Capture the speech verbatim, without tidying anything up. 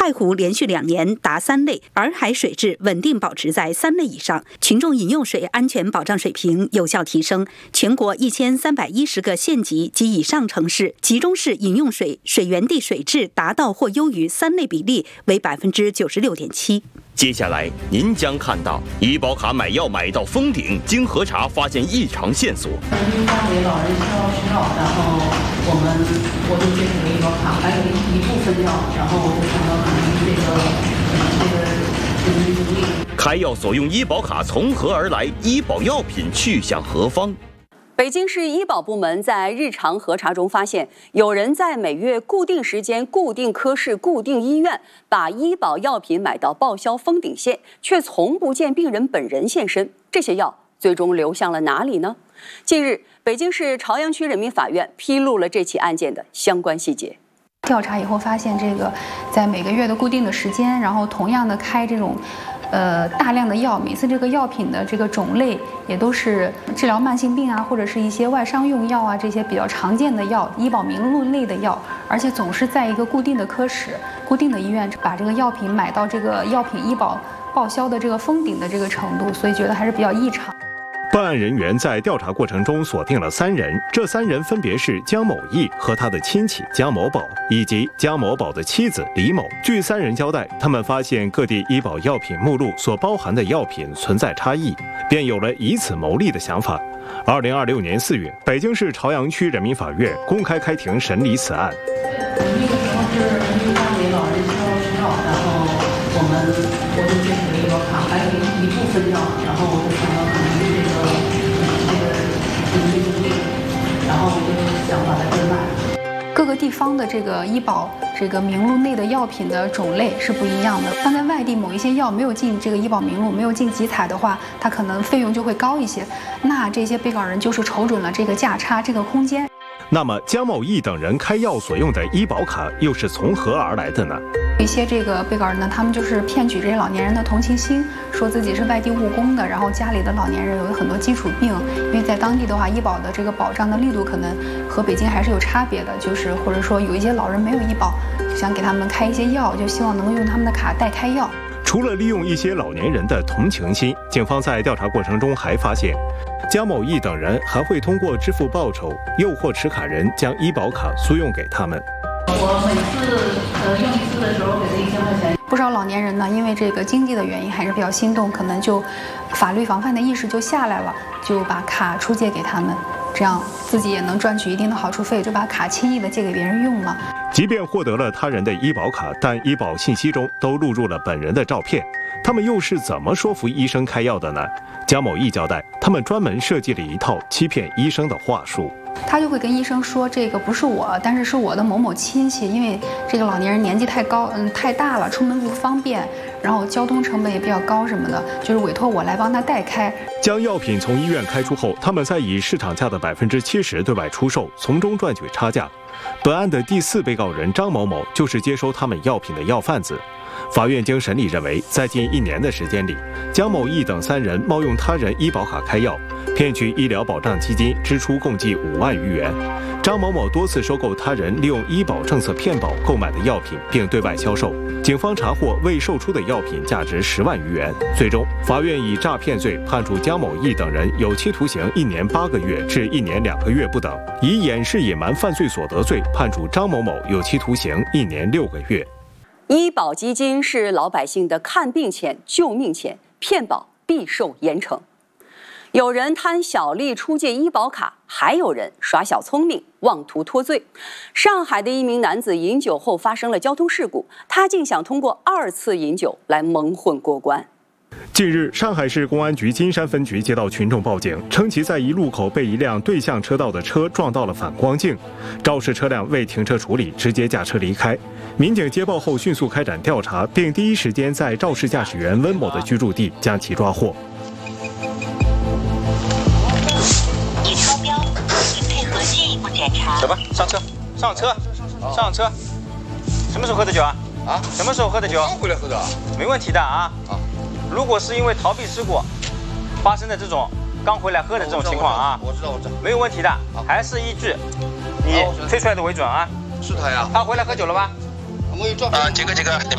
太湖连续两年达三类，洱海水质稳定保持在三类以上，群众饮用水安全保障水平有效提升。全国一千三百一十个县级及以上城市集中式饮用水水源地水质达到或优于三类比例为百分之九十六点七。 接下来您将看到医保卡买药买到封顶，经核查发现异常线索。 因家给老人需要需要，然后我们我就接受了医保卡，还有一部分药，然后我就想到可能这个这个这个能力。 开药所用医保卡从何而来？医保药品去向何方？ 北京市医保部门在日常核查中发现，有人在每月固定时间、固定科室、固定医院把医保药品买到报销封顶线，却从不见病人本人现身。这些药最终流向了哪里呢？近日，北京市朝阳区人民法院披露了这起案件的相关细节。 调查以后发现，这个在每个月的固定的时间，然后同样的开这种。呃，大量的药，每次这个药品的这个种类也都是治疗慢性病啊，或者是一些外伤用药啊，这些比较常见的药，医保名录类的药，而且总是在一个固定的科室、固定的医院把这个药品买到这个药品医保报销的这个封顶的这个程度，所以觉得还是比较异常。 办案人员在调查过程中锁定了三人，这三人分别是姜某义和他的亲戚姜某宝，以及姜某宝的妻子李某。据三人交代，他们发现各地医保药品目录所包含的药品存在差异，便有了以此牟利的想法。二零二六年四月，北京市朝阳区人民法院公开开庭审理此案。 那个时候是因家给老人需要需要，然后我们我就接受了医保卡，还有一部分药，然后我就想到可能这个这个能力能力，然后我就想把它变卖。 各个地方的这个医保这个名录内的药品的种类是不一样的。但在外地某一些药没有进这个医保名录，没有进集采的话，它可能费用就会高一些。那这些被告人就是瞅准了这个价差、这个空间。 那么姜某义等人开药所用的医保卡又是从何而来的呢？ 一些这个被告人呢，他们就是骗取这些老年人的同情心，说自己是外地务工的，然后家里的老年人有很多基础病，因为在当地的话，医保的这个保障的力度可能和北京还是有差别的，就是或者说有一些老人没有医保，就想给他们开一些药，就希望能够用他们的卡代开药。 除了利用一些老年人的同情心，警方在调查过程中还发现，姜某义等人还会通过支付报酬诱惑持卡人将医保卡租用给他们。 我每次呃用一次的时候给他一千块钱。 不少老年人呢，因为这个经济的原因还是比较心动，可能就法律防范的意识就下来了，就把卡出借给他们，这样自己也能赚取一定的好处费，就把卡轻易的借给别人用了。 即便获得了他人的医保卡，但医保信息中都录入了本人的照片，他们又是怎么说服医生开药的呢？姜某义交代，他们专门设计了一套欺骗医生的话术。 他就会跟医生说，这个不是我，但是是我的某某亲戚，因为这个老年人年纪太高，嗯，太大了，出门不方便，然后交通成本也比较高什么的，就是委托我来帮他代开。 将药品从医院开出后，他们再以市场价的百分之七十对外出售，从中赚取差价。本案的第四被告人张某某就是接收他们药品的药贩子。法院经审理认为，在近一年的时间里，姜某义等三人冒用他人医保卡开药，骗取医疗保障基金支出共计五万余元。张某某多次收购他人利用医保政策骗保购买的药品，并对外销售。警方查获未售出的药品价值十万余元。最终，法院以诈骗罪判处姜某义等人有期徒刑一年八个月至一年两个月不等；以掩饰隐瞒犯罪所得罪判处张某某有期徒刑一年六个月。 医保基金是老百姓的看病钱、救命钱，骗保必受严惩。有人贪小利出借医保卡，还有人耍小聪明，妄图脱罪。上海的一名男子饮酒后发生了交通事故，他竟想通过二次饮酒来蒙混过关。 近日，上海市公安局金山分局接到群众报警，称其在一路口被一辆对向车道的车撞到了反光镜，肇事车辆未停车处理，直接驾车离开。民警接报后迅速开展调查，并第一时间在肇事驾驶员温某的居住地将其抓获。 已超标，请配合进一步检查。 走吧，上车，上车，上车。什么时候喝的酒啊？啊？什么时候喝的酒？刚回来喝的。没问题的啊。啊。如果是因为逃避事故发生的这种刚回来喝的这种情况啊，我知道我知道，没有问题的，还是依据你推出来的为准啊。是他呀。他回来喝酒了吗？我有照片。啊，这个这个。